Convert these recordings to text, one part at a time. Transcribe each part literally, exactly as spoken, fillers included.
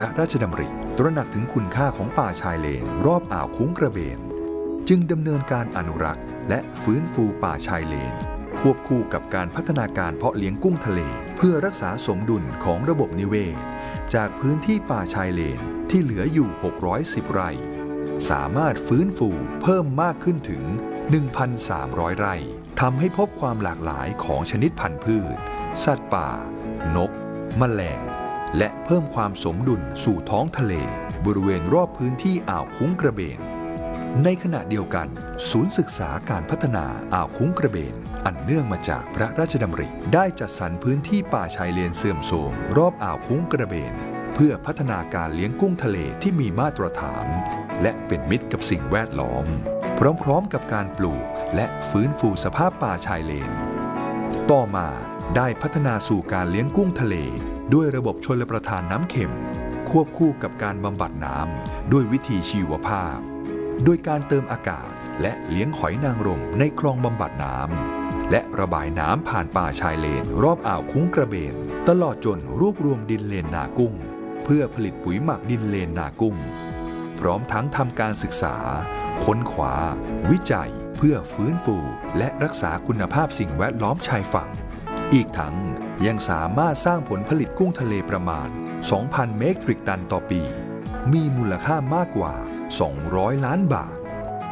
พระราชดำริตระหนักถึงคุณค่าของป่าชายเลนรอบอ่าวคุ้งกระเบนจึงดำเนินการอนุรักษ์และฟื้นฟูป่าชายเลนควบคู่กับการพัฒนาการเพาะเลี้ยงกุ้งทะเลเพื่อรักษาสมดุลของระบบนิเวศจากพื้นที่ป่าชายเลนที่เหลืออยู่หกร้อยสิบไร่สามารถฟื้นฟูเพิ่มมากขึ้นถึง หนึ่งพันสามร้อย ไร่ทำให้พบความหลากหลายของชนิดพันธุ์พืชสัตว์ป่านกแมลงและเพิ่มความสมดุลสู่ท้องทะเลบริเวณรอบพื้นที่อ่าวคุ้งกระเบนในขณะเดียวกันศูนย์ศึกษาการพัฒนาอ่าวคุ้งกระเบนอันเนื่องมาจากพระราชดำริได้จัดสรรพื้นที่ป่าชายเลนเสื่อมโทรมรอบอ่าวคุ้งกระเบนเพื่อพัฒนาการเลี้ยงกุ้งทะเลที่มีมาตรฐานและเป็นมิตรกับสิ่งแวดล้อมพร้อมๆกับการปลูกและฟื้นฟูสภาพป่าชายเลนต่อมาได้พัฒนาสู่การเลี้ยงกุ้งทะเลด้วยระบบชลประทานน้ำเค็มควบคู่กับการบำบัดน้ำด้วยวิธีชีวภาพโดยการเติมอากาศและเลี้ยงหอยนางรมในคลองบำบัดน้ำและระบายน้ำผ่านป่าชายเลนรอบอ่าวคุ้งกระเบนตลอดจนรวบรวมดินเลนนากุ้งเพื่อผลิตปุ๋ยหมักดินเลนนากุ้งพร้อมทั้งทำการศึกษาค้นคว้าวิจัยเพื่อฟื้นฟูและรักษาคุณภาพสิ่งแวดล้อมชายฝั่งอีกทั้งยังสามารถสร้างผลผลิตกุ้งทะเลประมาณ สองพัน เมตริกตันต่อปีมีมูลค่ามากกว่า สองร้อย ล้านบาท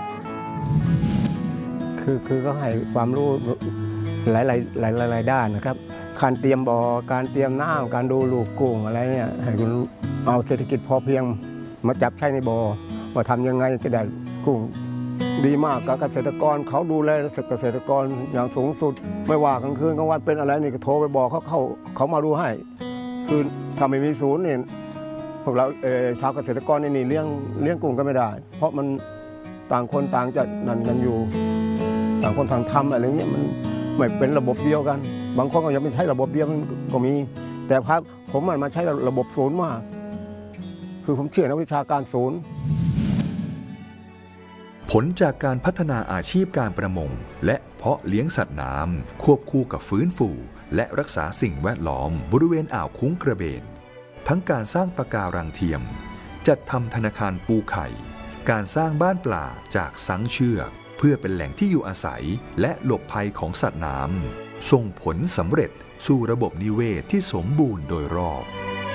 คือคือก็ให้ความรู้หลายหลายหลายหลายด้านนะครับการเตรียมบ่อการเตรียมน้ำการดูลูกกุ้งอะไรเนี่ยให้คุณเอาเศรษฐกิจพอเพียงมาจับใช้ในบ่อว่าทำยังไงจะได้กุ้งดีมากกับเกษตรกรเขาดูแลเกษตรกรอย่างสูงสุดไม่ว่ากลางคืนกลางวันเป็นอะไรนี่ก็โทรไปบอกเขาเขาเขามาดูให้คือถ้าไม่มีศูนย์เนี่ยพวกเราเออชาวเกษตรกรนี่เลี้ยงเลี้ยงกุ้งก็ไม่ได้เพราะมันต่างคนต่างจะนั่นกันอยู่ต่างคนต่างทำอะไรเงี้ยมันไม่เป็นระบบเดียวกันบางคนก็ยังไม่ใช้ระบบเดียวก็มีแต่ครับผมมันมาใช้ระบบศูนย์มากคือผมเชื่อนักวิชาการศูนย์ผลจากการพัฒนาอาชีพการประมงและเพาะเลี้ยงสัตว์น้ำควบคู่กับฟื้นฟูและรักษาสิ่งแวดล้อมบริเวณอ่าวคุ้งกระเบนทั้งการสร้างปะการังเทียมจัดทำธนาคารปูไข่การสร้างบ้านปลาจากสังเชือกเพื่อเป็นแหล่งที่อยู่อาศัยและหลบภัยของสัตว์น้ำส่งผลสำเร็จสู่ระบบนิเวศที่สมบูรณ์โดยรอบ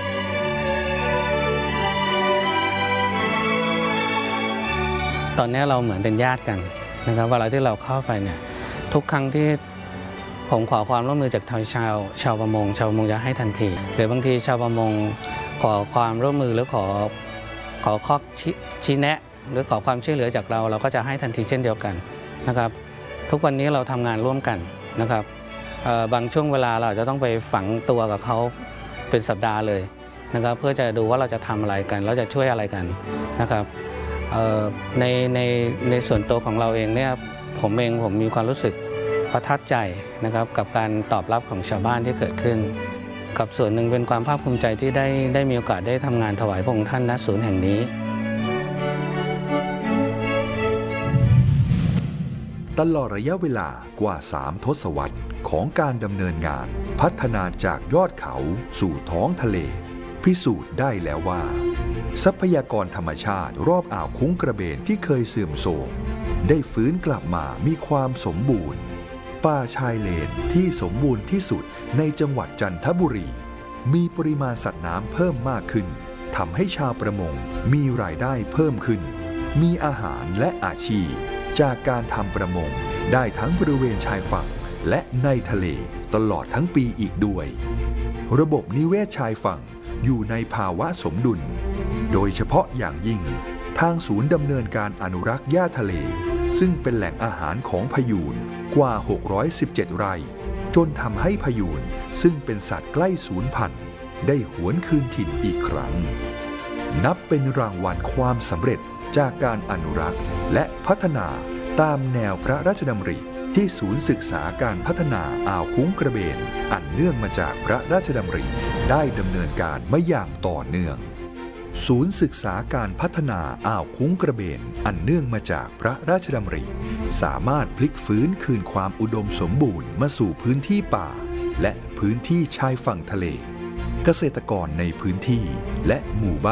ตอนนี้เราเหมือนเป็นญาติกันนะครับเวลาที่เราเข้าไปเนี่ยทุกครั้งที่ผมขอความร่วมมือจากชาวชาวประมงชาวประมงจะให้ทันทีหรือบางทีชาวประมงขอความร่วมมือหรือขอขอข้อชี้แนะหรือขอความช่วยเหลือจากเราเราก็จะให้ทันทีเช่นเดียวกันนะครับทุกวันนี้เราทำงานร่วมกันนะครับบางช่วงเวลาเราจะต้องไปฝังตัวกับเขาเป็นสัปดาห์เลยนะครับเพื่อจะดูว่าเราจะทำอะไรกันเราจะช่วยอะไรกันนะครับในในในส่วนตัวของเราเองเนี่ยผมเองผมมีความรู้สึกประทับใจนะครับกับการตอบรับของชาวบ้านที่เกิดขึ้นกับส่วนหนึ่งเป็นความภาคภูมิใจที่ได้ได้มีโอกาสได้ทำงานถวายพระองค์ท่านณศูนย์แห่งนี้ตลอดระยะเวลากว่าสามทศวรรษของการดำเนินงานพัฒนาจากยอดเขาสู่ท้องทะเลพิสูจน์ได้แล้วว่าทรัพยากรธรรมชาติรอบอ่าวคุ้งกระเบนที่เคยเสื่อมโทรมได้ฟื้นกลับมามีความสมบูรณ์ป่าชายเลนที่สมบูรณ์ที่สุดในจังหวัดจันทบุรีมีปริมาณสัตว์น้ำเพิ่มมากขึ้นทำให้ชาวประมงมีรายได้เพิ่มขึ้นมีอาหารและอาชีพจากการทำประมงได้ทั้งบริเวณชายฝั่งและในทะเลตลอดทั้งปีอีกด้วยระบบนิเวศชายฝั่งอยู่ในภาวะสมดุลโดยเฉพาะอย่างยิ่งทางศูนย์ดำเนินการอนุรักษ์หญ้าทะเลซึ่งเป็นแหล่งอาหารของพยูนกว่าหกร้อยสิบเจ็ดไร่จนทำให้พยูนซึ่งเป็นสัตว์ใกล้สูญพันธุ์ได้หวนคืนถิ่นอีกครั้งนับเป็นรางวัลความสำเร็จจากการอนุรักษ์และพัฒนาตามแนวพระราชดำริที่ศูนย์ศึกษาการพัฒนาอ่าวคุ้งกระเบนอันเนื่องมาจากพระราชดำริได้ดำเนินการมาอย่างต่อเนื่องศูนย์ศึกษาการพัฒนาอ่าวคุ้งกระเบนอันเนื่องมาจากพระราชดำริสามารถพลิกฟื้นคืนความอุดมสมบูรณ์มาสู่พื้นที่ป่าและพื้นที่ชายฝั่งทะเลเกษตรกรในพื้นที่และหมู่บ้าน